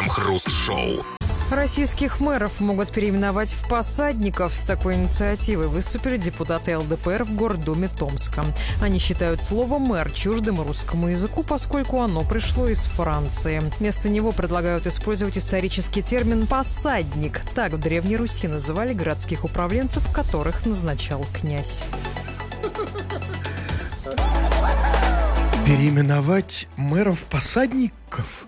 Крем-хруст-шоу. Российских мэров могут переименовать в посадников. С такой инициативой выступили депутаты ЛДПР в Гордуме Томска. Они считают слово «мэр» чуждым русскому языку, поскольку оно пришло из Франции. Вместо него предлагают использовать исторический термин «посадник». Так в Древней Руси называли городских управленцев, которых назначал князь. Переименовать мэров посадников?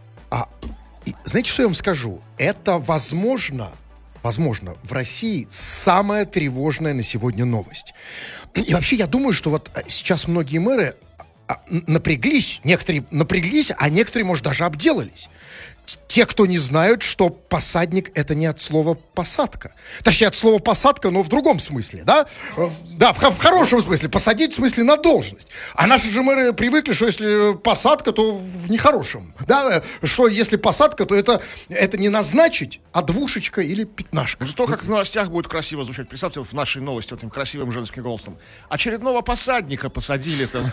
Знаете, что я вам скажу? Это, возможно, в России самая тревожная на сегодня новость. И вообще, я думаю, что вот сейчас многие мэры напряглись, некоторые напряглись, а некоторые, может, даже обделались. Те, кто не знают, что посадник — это не от слова «посадка». Точнее, от слова «посадка», но в другом смысле, да? Да, в хорошем смысле. Посадить, в смысле, на должность. А наши же мэры привыкли, что если посадка, то в нехорошем. Да? Что если посадка, то это не назначить, а двушечка или пятнашка. Зато как в новостях будет красиво звучать. Представьте, в нашей новости этим красивым женским голосом. Очередного посадника посадили там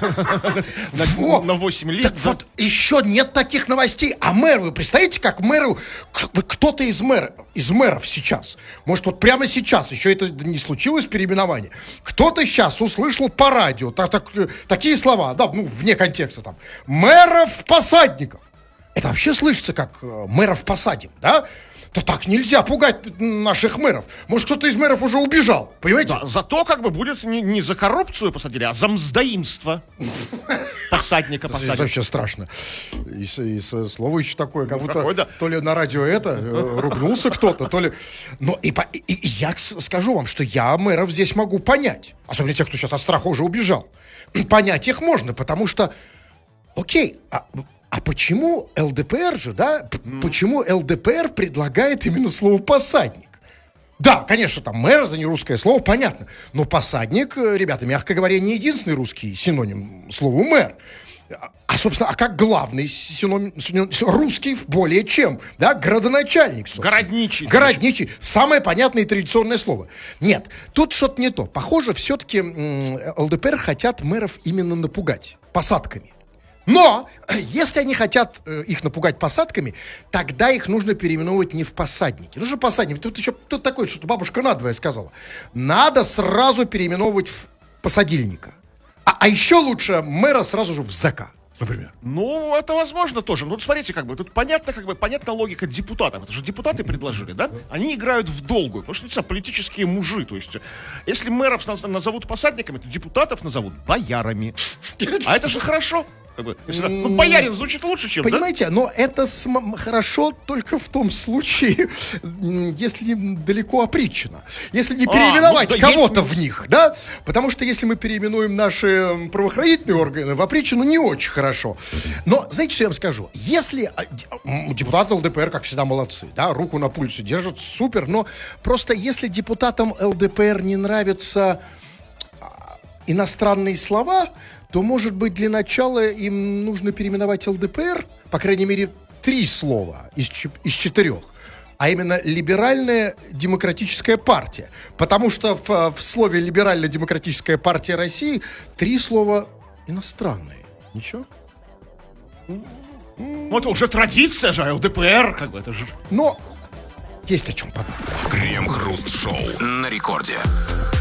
на 8 лет. Так вот, еще нет таких новостей. А мэр, вы представляете, как мэру, кто-то из мэров сейчас, может, вот прямо сейчас, еще это не случилось, переименование, кто-то сейчас услышал по радио такие слова, да, ну, вне контекста там, мэров-посадников. Это вообще слышится как мэров посадим, да? Да так нельзя пугать наших мэров. Может, кто-то из мэров уже убежал, понимаете? Да, зато как бы будет не за коррупцию посадили, а за мздоимство. Посадника посадили. Это вообще страшно. И слово еще такое, как будто то ли на радио ругнулся кто-то, то ли... Но и я скажу вам, что я мэров здесь могу понять. Особенно тех, кто сейчас от страха уже убежал. Понять их можно, потому что... Окей, а почему ЛДПР же, да? Почему ЛДПР предлагает именно слово «посадник»? Да, конечно, там мэр — это не русское слово, понятно. Но посадник, ребята, мягко говоря, не единственный русский синоним слову «мэр». Собственно, как главный синоним русский более чем, да, градоначальник, собственно. Городничий. Городничий. Самое понятное и традиционное слово. Нет, тут что-то не то. Похоже, все-таки ЛДПР хотят мэров именно напугать посадками. Но, если они хотят их напугать посадками, тогда их нужно переименовывать не в посадники. Ну что посадники? Тут такое, что бабушка надвое сказала. Надо сразу переименовывать в посадильника. А еще лучше мэра сразу же в зэка, например. Ну, это возможно тоже. Ну, смотрите, тут понятна логика депутатов. Это же депутаты предложили, да? Они играют в долгую, потому что, политические мужи. То есть, если мэров назовут посадниками, то депутатов назовут боярами. А это же хорошо. Боярин звучит лучше, чем, понимаете, да? Но это хорошо только в том случае, если далеко опричина. Если не переименовать кого-то в них, да? Потому что если мы переименуем наши правоохранительные органы в опричину, не очень хорошо. Но, знаете, что я вам скажу? Если депутаты ЛДПР, как всегда, молодцы, да, руку на пульсе держат, супер, но просто если депутатам ЛДПР не нравятся иностранные слова, то, может быть, для начала им нужно переименовать ЛДПР, по крайней мере, 3 слова из 4, а именно «Либеральная демократическая партия». Потому что в слове «Либерально-демократическая партия России» 3 слова иностранные. Ничего? Ну, это уже традиция же, ЛДПР, это же... Но есть о чем подумать. Крем-хруст-шоу на рекорде.